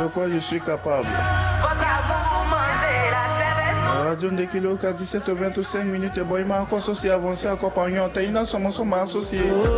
quoi je suis capable. Radio de Kilo 17h25 minutes. Boy, ma associé avancé encore par yon. T'as une associé.